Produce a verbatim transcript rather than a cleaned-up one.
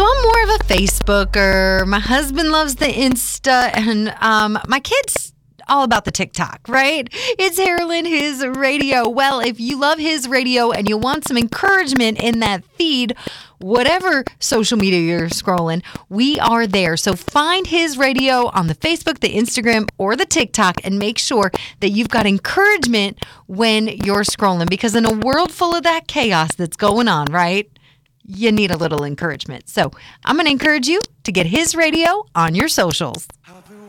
So I'm more of a Facebooker. My husband loves the Insta, and um, my kids all about the TikTok, right? It's Harlan, his radio. Well, if you love his radio and you want some encouragement in that feed, whatever social media you're scrolling, we are there. So find his radio on the Facebook, the Instagram, or the TikTok, and make sure that you've got encouragement when you're scrolling. Because in a world full of that chaos that's going on, right, you need a little encouragement. So I'm going to encourage you to get his radio on your socials.